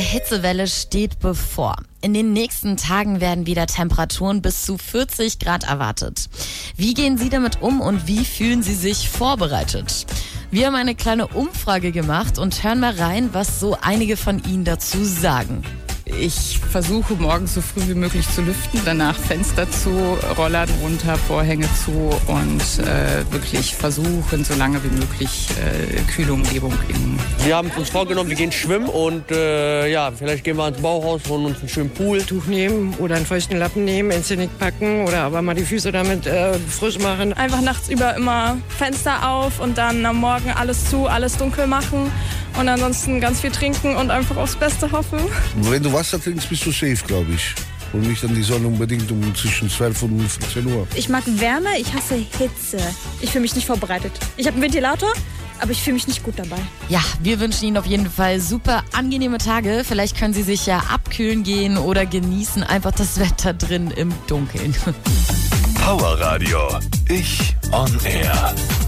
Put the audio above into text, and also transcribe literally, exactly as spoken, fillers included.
Hitzewelle steht bevor. In den nächsten Tagen werden wieder Temperaturen bis zu vierzig Grad erwartet. Wie gehen Sie damit um und wie fühlen Sie sich vorbereitet? Wir haben eine kleine Umfrage gemacht und hören mal rein, was so einige von Ihnen dazu sagen. Ich versuche morgens so früh wie möglich zu lüften, danach Fenster zu, Rollladen runter, Vorhänge zu und äh, wirklich versuchen, so lange wie möglich äh, kühle Umgebung in. Wir haben uns vorgenommen, wir gehen schwimmen und äh, ja, vielleicht gehen wir ins Bauhaus, holen uns einen schönen Pool. Tuch nehmen oder einen feuchten Lappen nehmen, ins Genick packen oder aber mal die Füße damit äh, frisch machen. Einfach nachts über immer Fenster auf und dann am Morgen alles zu, alles dunkel machen und ansonsten ganz viel trinken und einfach aufs Beste hoffen. Wenn du Wasser trinkst, bist du safe, glaube ich. Und nicht an die Sonne unbedingt um zwischen zwölf und fünfzehn Uhr. Ich mag Wärme, ich hasse Hitze. Ich fühle mich nicht vorbereitet. Ich habe einen Ventilator, aber ich fühle mich nicht gut dabei. Ja, wir wünschen Ihnen auf jeden Fall super angenehme Tage. Vielleicht können Sie sich ja abkühlen gehen oder genießen einfach das Wetter drin im Dunkeln. Power Radio. Ich on Air.